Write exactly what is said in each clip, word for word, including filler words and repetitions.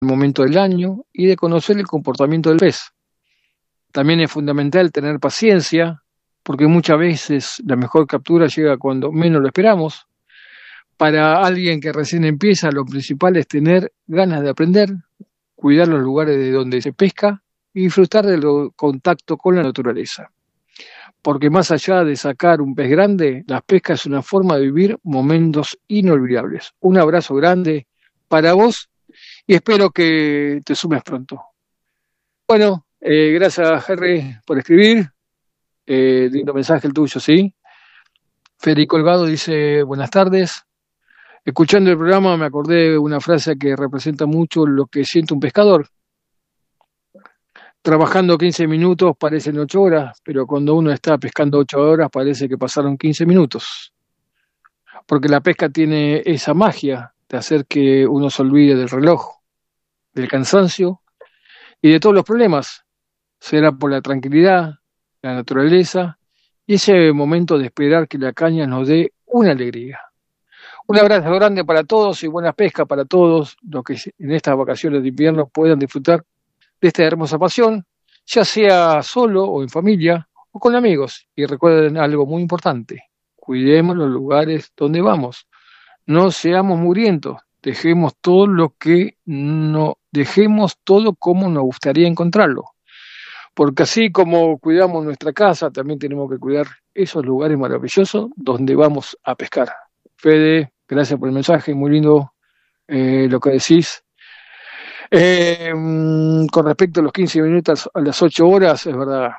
el momento del año y de conocer el comportamiento del pez. También es fundamental tener paciencia, porque muchas veces la mejor captura llega cuando menos lo esperamos. Para alguien que recién empieza, lo principal es tener ganas de aprender, cuidar los lugares de donde se pesca y disfrutar del contacto con la naturaleza. Porque más allá de sacar un pez grande, la pesca es una forma de vivir momentos inolvidables. Un abrazo grande para vos y espero que te sumes pronto. Bueno, eh, gracias Henry por escribir. Eh, lindo mensaje el tuyo, ¿sí? Federico Colgado dice, buenas tardes. Escuchando el programa me acordé de una frase que representa mucho lo que siente un pescador. Trabajando quince minutos parecen ocho horas, pero cuando uno está pescando ocho horas parece que pasaron quince minutos. Porque la pesca tiene esa magia de hacer que uno se olvide del reloj, del cansancio y de todos los problemas. Será por la tranquilidad, la naturaleza y ese momento de esperar que la caña nos dé una alegría. Un abrazo grande para todos y buena pesca para todos los que en estas vacaciones de invierno puedan disfrutar de esta hermosa pasión, ya sea solo o en familia o con amigos. Y recuerden algo muy importante, cuidemos los lugares donde vamos, no seamos mugrientos, dejemos todo lo que no, dejemos todo como nos gustaría encontrarlo. Porque así como cuidamos nuestra casa, también tenemos que cuidar esos lugares maravillosos donde vamos a pescar. Fede, gracias por el mensaje, muy lindo eh, lo que decís. Eh, con respecto a los quince minutos a las ocho horas, es verdad.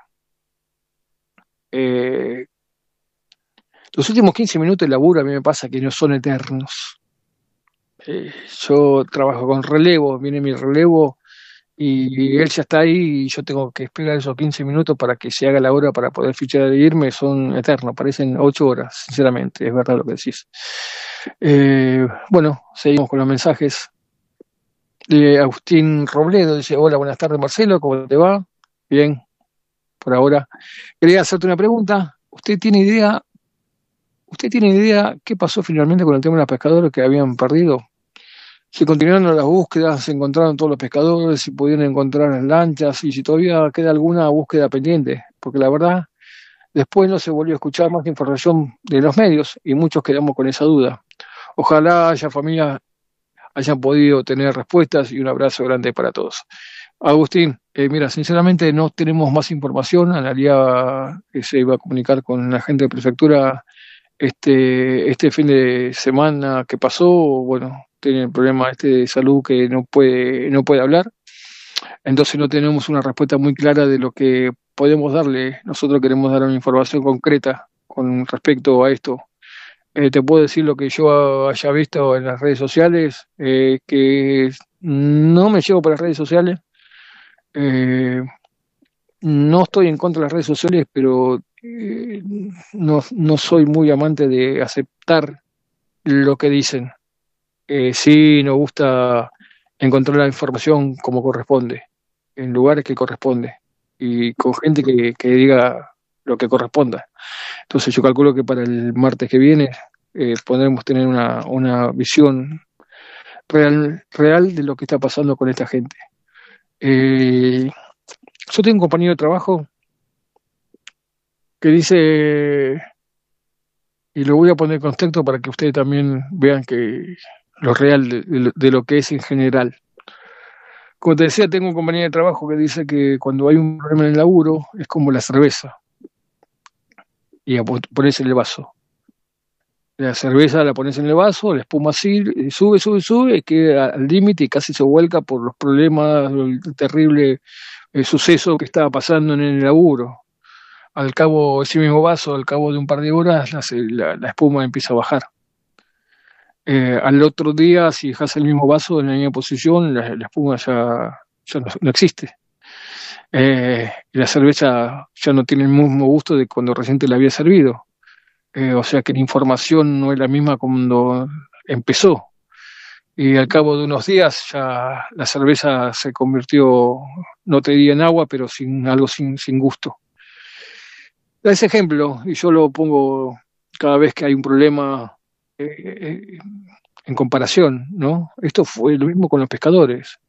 Eh, los últimos quince minutos de laburo a mí me pasa que no son eternos. Eh, yo trabajo con relevo, viene mi relevo y él ya está ahí y yo tengo que esperar esos quince minutos para que se haga la hora para poder fichar e irme. Son eternos, parecen ocho horas, sinceramente, es verdad lo que decís. Eh, bueno, seguimos con los mensajes. Eh, Agustín Robledo dice, hola, buenas tardes Marcelo, ¿cómo te va? Bien, por ahora. Quería hacerte una pregunta. ¿Usted tiene idea, usted tiene idea qué pasó finalmente con el tema de los pescadores que habían perdido? Si continuaron las búsquedas, se encontraron todos los pescadores, si pudieron encontrar las lanchas y si todavía queda alguna búsqueda pendiente, porque la verdad, después no se volvió a escuchar más información de los medios y muchos quedamos con esa duda. Ojalá haya familias hayan podido tener respuestas y un abrazo grande para todos. Agustín, eh, mira, sinceramente no tenemos más información. Analía que se iba a comunicar con la gente de prefectura este, este fin de semana que pasó, bueno, tiene el problema este de salud que no puede, no puede hablar. Entonces no tenemos una respuesta muy clara de lo que podemos darle. Nosotros queremos dar una información concreta con respecto a esto. Eh, te puedo decir lo que yo haya visto en las redes sociales, eh, que no me llevo por las redes sociales. Eh, no estoy en contra de las redes sociales, pero eh, no, no soy muy amante de aceptar lo que dicen. Eh, sí nos gusta encontrar la información como corresponde, en lugares que corresponde, y con gente que, que diga lo que corresponda. Entonces yo calculo que para el martes que viene eh, podremos tener una, una visión real, real de lo que está pasando con esta gente. Eh, yo tengo un compañero de trabajo que dice, y lo voy a poner en contexto para que ustedes también vean que lo real de, de, de lo que es en general. Como te decía, tengo un compañero de trabajo que dice que cuando hay un problema en el laburo es como la cerveza y pones en el vaso. La cerveza la pones en el vaso, la espuma así, sube, sube, sube, queda al límite y casi se vuelca por los problemas, el terrible eh, suceso que estaba pasando en el laburo. Al cabo, ese mismo vaso, al cabo de un par de horas, la, la, la espuma empieza a bajar. Eh, al otro día, si dejas el mismo vaso en la misma posición, la, la espuma ya, ya no, no existe. Eh, y la cerveza ya no tiene el mismo gusto de cuando recién te la había servido. Eh, o sea que la información no es la misma cuando empezó. Y al cabo de unos días ya la cerveza se convirtió, no te diría en agua, pero sin algo sin, sin gusto. Da ese ejemplo, y yo lo pongo cada vez que hay un problema eh, eh, en comparación, ¿no? Esto fue lo mismo con los pescadores.